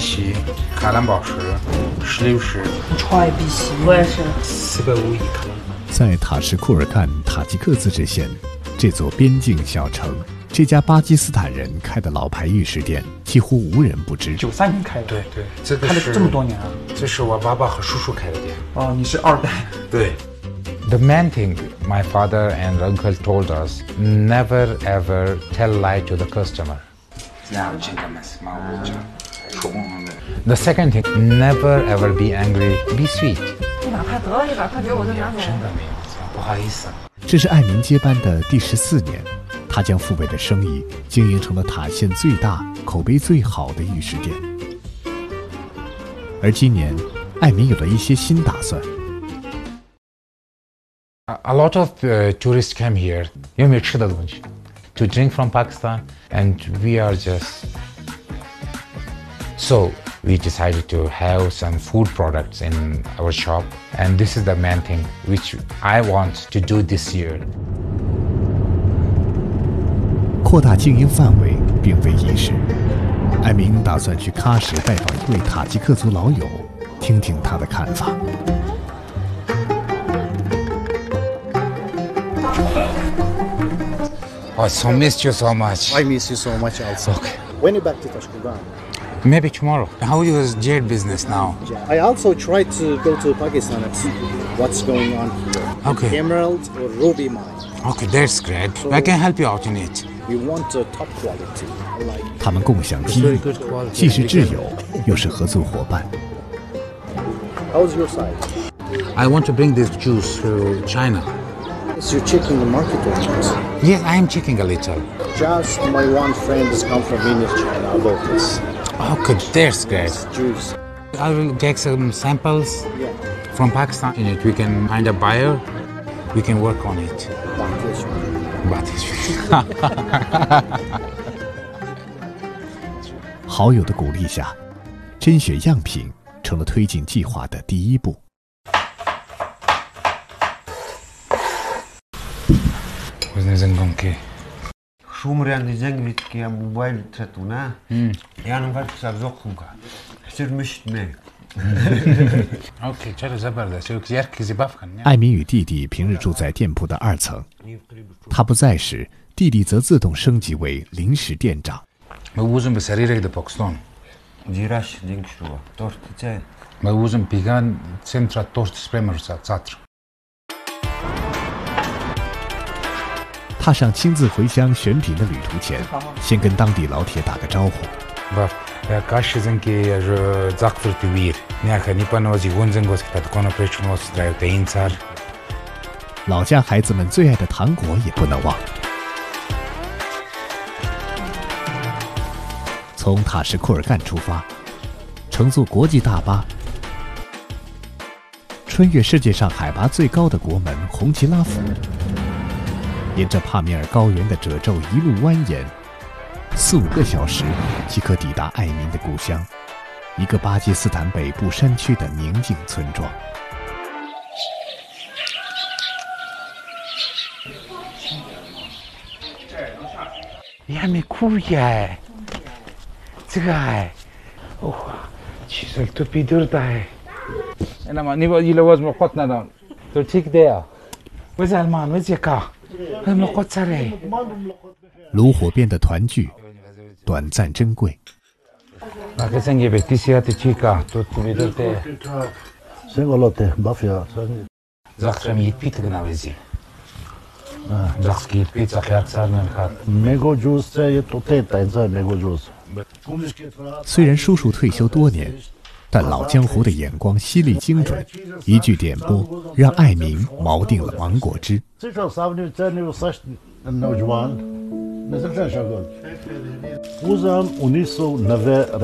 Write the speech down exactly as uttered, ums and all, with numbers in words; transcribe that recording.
西、卡兰宝石、石榴石， 超爱碧玺，我也是。 四百五一克。 在塔什库尔干塔吉克自治县这座边境小城，这家巴基斯坦人开的老牌玉石店几乎无人不知。 九三年开的， 对对，这个开了是这么多年啊！ 这是我爸爸和叔叔开的店。 哦，你是二代。 对。The main thing my father and uncle told us: never ever tell lie to the customer. The second thing, never ever be angry, be sweet. 一把快得了一把快给我就拿走。 真的没有，不好意思。 这是艾明接班的第十四年，他将父辈的生意经营成了塔县最大、口碑最好的玉石店。而今年，艾明有了一些新打算。 A lot of uh, tourists came here. 因为没吃的东西 to drink from Pakistan, and we are just so we decided to have some food products in our shop, and this is the main thing which I want to do this year. 扩大经营范围并非易事，艾明打算去喀什拜访一位塔吉克族老友，听听他的看法。 Oh, so missed you so much. I miss you so much also. Okay. When you back to Tashkent? Maybe tomorrow. How is jade business now? I also tried to go to Pakistan and see what's going on here. Okay. Emerald or ruby mine. Okay, that's great. I can help you out in it. We want a top quality. Like 他们共享机遇，既是挚友，又是合作伙伴。 how's your side? I want to bring this juice to China. So you're checking the market or not? Yes, I am checking a little. Just my one friend has come from India, China about this. Okay, that's great. Juice. I will take some samples Yeah. from Pakistan. In it, we can find a buyer. We can work on it. But it's 好友的鼓励下，甄选样品成了推进计划的第一步。 شومريان زنجلت كي موبايل تاتونا يعني فرق سابزوقهم حسير مش تمام Okay, چرا زبردست. يركزي بافكن. 艾明与弟弟平日住在店铺的二层，他不在时，弟弟则自动升级为临时店长。 موزن بسريرك ده باكستان. جيراش دينك شو تورت تاعي. موزن بيجان سنترا تورت سبريمر ساتر. 踏上亲自回乡选品的旅途前，先跟当地老铁打个招呼。 بار كاش زنكي زاقفر كبير. نياك نيبانوزي ونزنغوس كتاب كونا بريشنوس درايو تينسار. 老家孩子们最爱的糖果也不能忘。从塔什库尔干出发，乘坐国际大巴，穿越世界上海拔最高的国门红旗拉府，沿着帕米尔高原的褶皱一路蜿蜒，四五个小时即可抵达艾明的故乡，一个巴基斯坦北部山区的宁静村庄。 يعني كويا تغاي اوه چیزا تو پیدر دای انا ما نیو یه لواز مقط ندان تو تیک دیا وزال مان وزیکا هم مقط سره 炉火边的团聚，短暂珍贵。 那sen ye betisiat chica to پیدر دیا Sengolote, bafia. زخم یپیت گناوزی زخم یپیت زخیات سرمن خات Mego juice e toteta, e mego juice. 虽然叔叔退休多年，但老江湖的眼光犀利精准，一句点拨让艾明锚定了芒果汁。 وزام ونيسو نفا